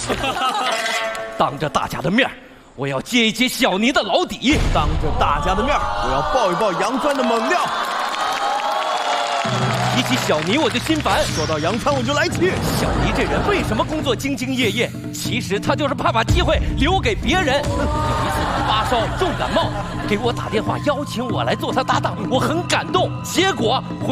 当着大家的面，我要揭一揭小尼的老底。 当着大家的面，我要爆一爆杨川的猛料。 提起小尼我就心烦， 说到杨川我就来气。 小尼这人为什么工作兢兢业业？其实他就是怕把机会留给别人。有一次他发烧重感冒，给我打电话邀请我来做他搭档，我很感动。结果